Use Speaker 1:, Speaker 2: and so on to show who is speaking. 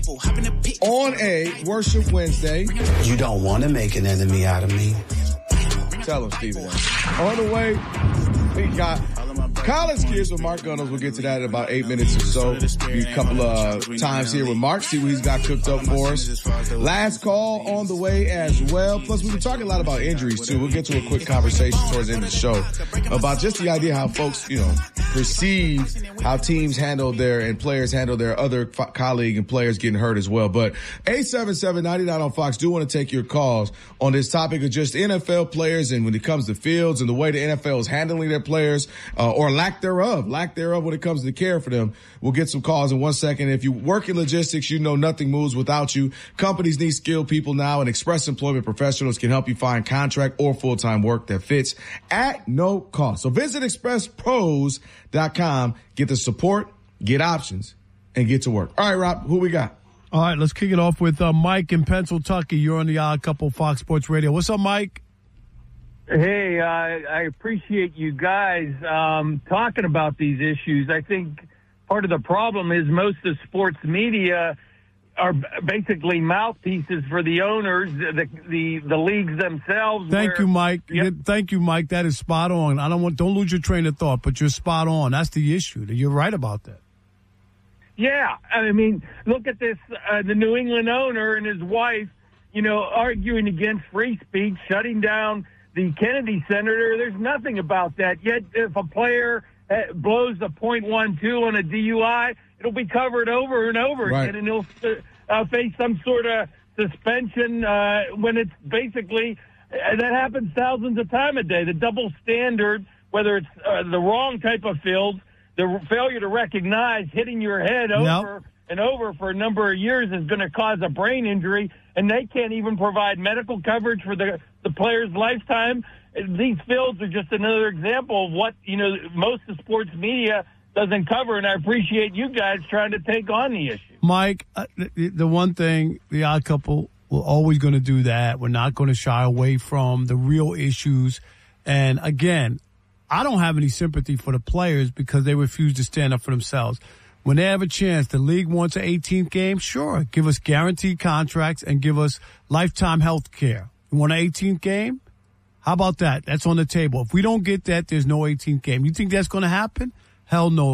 Speaker 1: On a Worship Wednesday.
Speaker 2: You don't want to make an enemy out of me.
Speaker 1: Tell him, Steven. On the way, we got College Kids with Mark Gunnels. We'll get to that in about 8 minutes or so. A couple of times here with Mark, see what he's got cooked up for us. Last call on the way as well. Plus, we've been talking a lot about injuries, too. We'll get to a quick conversation towards the end of the show about just the idea how folks, perceive how teams handle and players handle their other colleague and players getting hurt as well. But 877-99 on Fox, do want to take your calls on this topic of just NFL players and when it comes to fields and the way the NFL is handling their players, or lack thereof when it comes to care for them. We'll get some calls in 1 second. If you work in logistics, nothing moves without you. Companies need skilled people now, and Express Employment Professionals can help you find contract or full-time work that fits at no cost. So visit expresspros.com, get the support, get options, and get to work. All right, Rob, who we got?
Speaker 3: All right, let's kick it off with Mike in Pennsylvania. You're on the Odd Couple Fox Sports Radio. What's up, Mike?
Speaker 4: Hey, I appreciate you guys talking about these issues. I think part of the problem is most of sports media are basically mouthpieces for the owners, the leagues themselves.
Speaker 3: Thank you, Mike. Yep. Thank you, Mike. That is spot on. Don't lose your train of thought, but you're spot on. That's the issue. You're right about that.
Speaker 4: Yeah, I mean, look at this, the New England owner and his wife, arguing against free speech, shutting down the Kennedy Center. There's nothing about that. Yet if a player blows a .12 on a DUI, it'll be covered over and over again, and he'll face some sort of suspension when it's basically that happens thousands of times a day. The double standard, whether it's the wrong type of field, the failure to recognize hitting your head over and over for a number of years is going to cause a brain injury, and they can't even provide medical coverage for the player's lifetime. These fields are just another example of what, most of sports media doesn't cover, and I appreciate you guys trying to take on the issue.
Speaker 3: Mike, the one thing, the Odd Couple, we're always going to do that. We're not going to shy away from the real issues. And again, I don't have any sympathy for the players because they refuse to stand up for themselves. When they have a chance, the league wants an 18th game, sure. Give us guaranteed contracts and give us lifetime health care. You want an 18th game? How about that? That's on the table. If we don't get that, there's no 18th game. You think that's going to happen? Hell no.